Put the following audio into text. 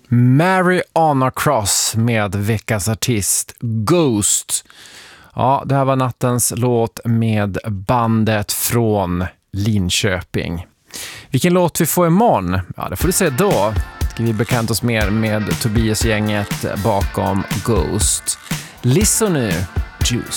Mary Honor Cross med veckans artist Ghost. Ja, det här var nattens låt med bandet från Linköping. Vilken låt vi får imorgon? Ja, det får du se då. Ska vi bekanta oss mer med Tobias-gänget bakom Ghost. Listen nu, Juice.